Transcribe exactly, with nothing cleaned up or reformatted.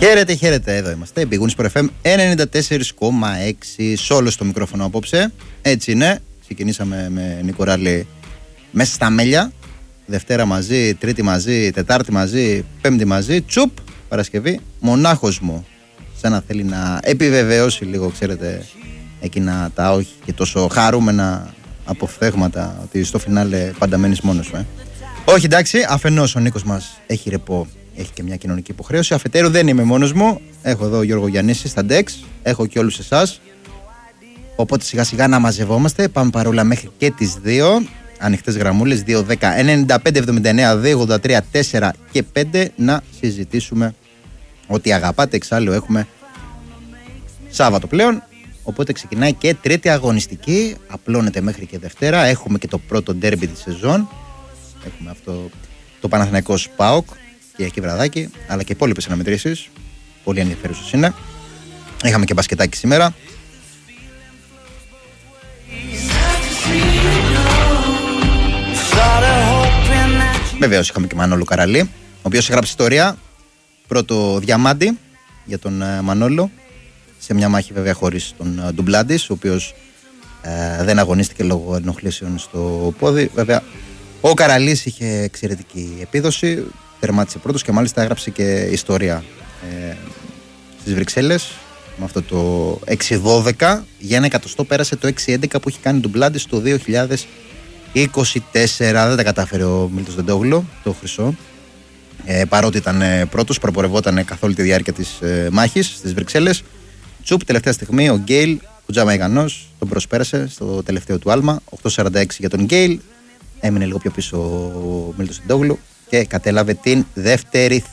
Χαίρετε, χαίρετε, εδώ είμαστε. Big Wins Pro εφ εμ ενενήντα τέσσερα κόμμα έξι. Σόλο στο μικρόφωνο απόψε. Έτσι είναι. Ξεκινήσαμε με Νίκο Ράλη μέσα στα μέλια. Δευτέρα μαζί, Τρίτη μαζί, Τετάρτη μαζί, Πέμπτη μαζί. Τσουπ, Παρασκευή. Μονάχος μου. Σαν να θέλει να επιβεβαιώσει λίγο, ξέρετε, εκείνα τα όχι και τόσο χαρούμενα αποφθέγματα ότι στο φινάλε πάντα μένεις μόνος σου. Ε. Όχι, εντάξει, αφενός ο Νίκος μας έχει ρεπό. Έχει και μια κοινωνική υποχρέωση. Αφετέρου δεν είμαι μόνος μου. Έχω εδώ Γιώργο Γιαννίση στα ντεξ. Έχω και όλους εσάς. Οπότε σιγά σιγά να μαζευόμαστε. Πάμε παρόλα μέχρι και τις δύο. Ανοιχτές γραμμούλες δύο δέκα ενενήντα πέντε εβδομήντα εννέα δύο ογδόντα τρία τέσσερα και πέντε. Να συζητήσουμε ό,τι αγαπάτε. Εξάλλου έχουμε Σάββατο πλέον. Οπότε ξεκινάει και τρίτη αγωνιστική. Απλώνεται μέχρι και Δευτέρα. Έχουμε και το πρώτο ντέρμπι της σεζόν. Έχουμε αυτό το Παναθηναϊκός ΠΑΟΚ. Και έχει βραδάκι, αλλά και υπόλοιπες αναμετρήσεις. Πολύ ενδιαφέρουσες είναι. Είχαμε και μπασκετάκι σήμερα. Βεβαίως είχαμε και Μανώλο Καραλή, ο οποίος έγραψε ιστορία. Πρώτο διαμάντι για τον uh, Μανώλο. Σε μια μάχη βέβαια χωρίς τον uh, Ντουμπλάντης, ο οποίος uh, δεν αγωνίστηκε λόγω ενοχλήσεων στο πόδι. Βέβαια ο Καραλής είχε εξαιρετική επίδοση. Τερμάτισε πρώτος και μάλιστα έγραψε και ιστορία ε, στις Βρυξέλλες με αυτό το έξι δώδεκα. Για ένα εκατοστό πέρασε το έξι έντεκα που έχει κάνει Ντουμπλάντι στο δύο χιλιάδες είκοσι τέσσερα. Δεν τα κατάφερε ο Μίλτος Δεντόγλου, το χρυσό, ε, παρότι ήταν ε, πρώτος, προπορευόταν καθ' όλη τη διάρκεια της ε, μάχης στις Βρυξέλλες. Τσουπ, τελευταία στιγμή ο Γκέιλ, Κουτζάμα Ιγανός, τον προσπέρασε στο τελευταίο του άλμα. οκτώ σαράντα έξι για τον Γκέιλ. Έμεινε λίγο πιο πίσω ο Μίλτος Δεντόγλου και κατέλαβε την δεύτερη